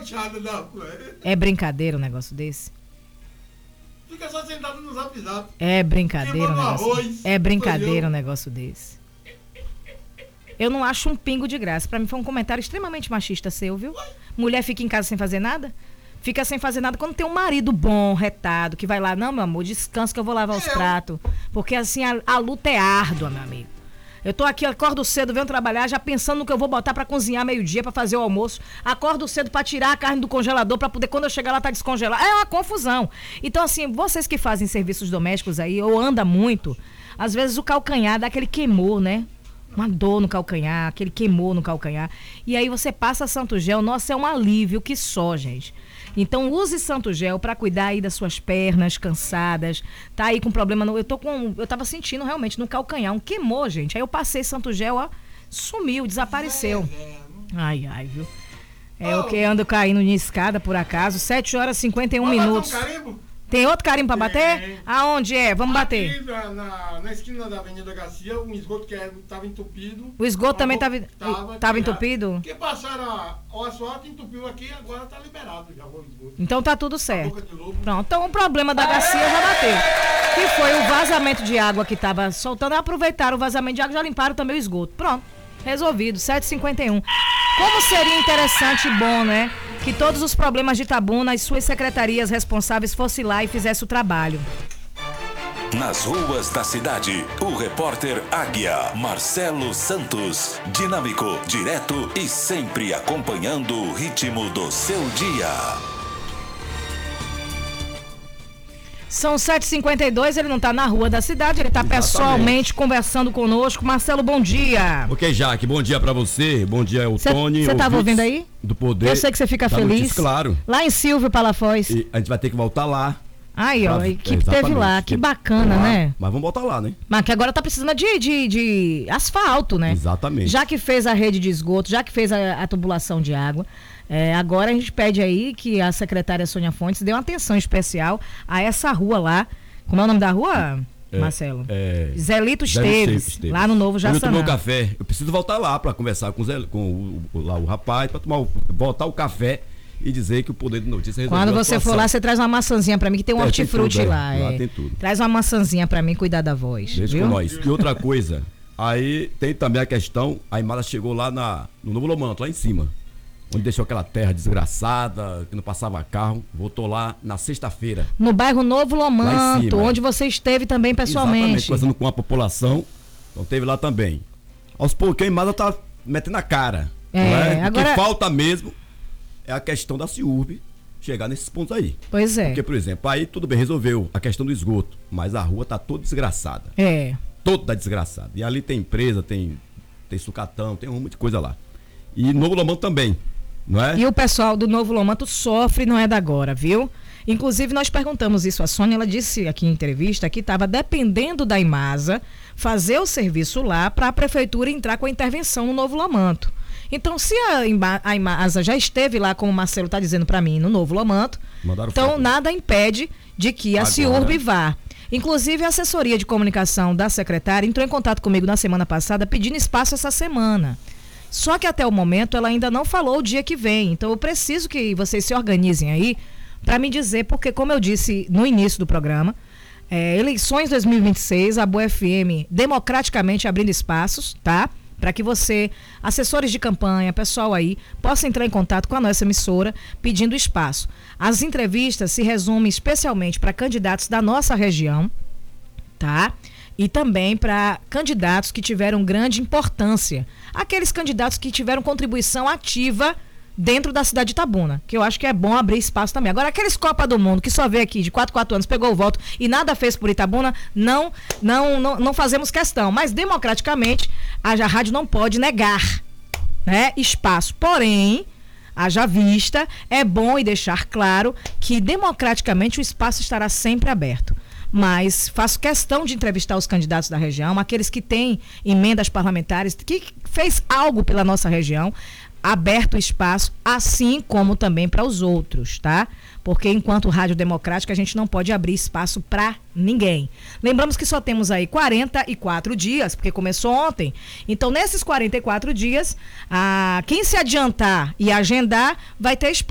fachada da rua. É brincadeira um negócio desse? Fica só sentado no Zap Zap. É brincadeira um negócio arroz, É brincadeira um negócio desse. Eu não acho um pingo de graça. Pra mim foi um comentário extremamente machista seu, viu? Mulher fica em casa sem fazer nada? Fica sem fazer nada quando tem um marido bom, retado, que vai lá, não, meu amor, descansa que eu vou lavar os pratos. Porque assim, a luta é árdua, meu amigo. Eu tô aqui, acordo cedo, venho trabalhar, já pensando no que eu vou botar pra cozinhar meio-dia, pra fazer o almoço. Acordo cedo pra tirar a carne do congelador, pra poder, quando eu chegar lá, tá descongelado. É uma confusão. Então, assim, vocês que fazem serviços domésticos aí, ou anda muito, às vezes o calcanhar dá aquele queimor, né? Uma dor no calcanhar, aquele queimor no calcanhar. E aí você passa Santo Gel, nossa, é um alívio que só, gente. Então use Santo Gel para cuidar aí das suas pernas cansadas. Tá aí com problema eu tava sentindo realmente no calcanhar um queimou, gente. Aí eu passei Santo Gel, ó, sumiu, desapareceu. Ai, viu? O que ando caindo em escada por acaso. 7h51 minutos. Tem outro carimbo pra bater? Aonde é? Vamos bater. Aqui na esquina da Avenida Garcia, um esgoto que estava entupido. O esgoto também estava entupido? Porque passaram o asfalto, entupiu aqui, agora está liberado já o esgoto. Então tá tudo certo. Pronto, então o problema da Garcia já bateu. Que foi o vazamento de água que estava soltando. Aproveitaram o vazamento de água e já limparam também o esgoto. Pronto, resolvido, 7h51. Como seria interessante e bom, né? Que todos os problemas de Itabuna e suas secretarias responsáveis fossem lá e fizessem o trabalho. Nas ruas da cidade, o repórter Águia, Marcelo Santos. Dinâmico, direto e sempre acompanhando o ritmo do seu dia. São 7h52, ele não tá na rua da cidade, ele tá pessoalmente conversando conosco. Marcelo, bom dia. Ok, Jaque, bom dia pra você, bom dia ao Tony. Você tava ouvindo aí? Do Poder. Eu sei que você fica feliz. Notícia, claro. Lá em Silvio Palafoz. E a gente vai ter que voltar lá. Aí, ó, a equipe teve lá, que bacana, né? Mas vamos voltar lá, né? Mas que agora tá precisando de asfalto, né? Exatamente. Já que fez a rede de esgoto, já que fez a tubulação de água, agora a gente pede aí que a secretária Sônia Fontes dê uma atenção especial a essa rua lá. Como é o nome da rua, Marcelo? Zelito Esteves, lá no Novo Jaçanã. Eu tomei um café, eu preciso voltar lá para conversar com o rapaz, para voltar o café e dizer que o Poder de Notícia resolveu. Quando você for lá, você traz uma maçãzinha pra mim, que tem um hortifruti lá. Lá tem tudo. Traz uma maçãzinha pra mim cuidar da voz. Deixa viu? com nós. E outra coisa, aí tem também a questão, a Imara chegou lá no Novo Lomanto, lá em cima, onde deixou aquela terra desgraçada, que não passava carro, voltou lá na sexta-feira. No bairro Novo Lomanto, onde você esteve também pessoalmente. Exatamente, conversando com a população, então teve lá também. Aos pouquinhos a Imara tá metendo a cara. Agora... O que falta mesmo é a questão da CIURB chegar nesses pontos aí. Pois é. Porque, por exemplo, aí tudo bem, resolveu a questão do esgoto, mas a rua tá toda desgraçada. Toda desgraçada. E ali tem empresa, tem sucatão, tem um monte de coisa lá. E Novo Lomanto também, não é? E o pessoal do Novo Lomanto sofre, não é da agora, viu? Inclusive, nós perguntamos isso à Sônia, ela disse aqui em entrevista que estava dependendo da Imasa fazer o serviço lá para a prefeitura entrar com a intervenção no Novo Lomanto. Então, se a Imasa já esteve lá, como o Marcelo está dizendo para mim, no Novo Lomanto, então nada impede de que a CIURB vá. Inclusive, a assessoria de comunicação da secretária entrou em contato comigo na semana passada pedindo espaço essa semana. Só que até o momento ela ainda não falou o dia que vem. Então eu preciso que vocês se organizem aí para me dizer, porque como eu disse no início do programa, eleições 2026, a Boa FM democraticamente abrindo espaços, tá? Para que você, assessores de campanha, pessoal aí, possa entrar em contato com a nossa emissora pedindo espaço. As entrevistas se resumem especialmente para candidatos da nossa região, tá? E também para candidatos que tiveram grande importância. Aqueles candidatos que tiveram contribuição ativa dentro da cidade de Itabuna, que eu acho que é bom abrir espaço também. Agora, aqueles Copa do Mundo que só veio aqui de 4 anos, pegou o voto e nada fez por Itabuna, não fazemos questão. Mas, democraticamente, a rádio não pode negar, né, espaço. Porém, haja vista, é bom e deixar claro que, democraticamente, o espaço estará sempre aberto. Mas faço questão de entrevistar os candidatos da região, aqueles que têm emendas parlamentares, que fez algo pela nossa região, aberto o espaço, assim como também para os outros, tá? Porque enquanto Rádio Democrática a gente não pode abrir espaço para ninguém. Lembramos que só temos aí 44 dias, porque começou ontem. Então, nesses 44 dias, quem se adiantar e agendar vai ter espaço.